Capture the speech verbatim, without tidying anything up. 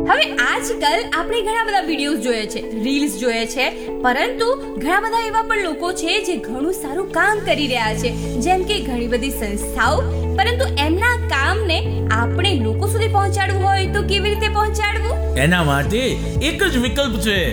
હવે આજકાલ આપણે ઘણા બધા વિડીયોઝ જોઈએ છે, રીલ્સ જોઈએ છે, પરંતુ ઘણા બધા એવા પણ લોકો છે જે ઘણું સારું કામ કરી રહ્યા છે, જેમ કે ઘણી બધી સંસ્થાઓ. પરંતુ એમના કામને આપણે લોકો સુધી પહોંચાડવું હોય તો કેવી રીતે પહોંચાડવું? એના માટે એક જ વિકલ્પ છે.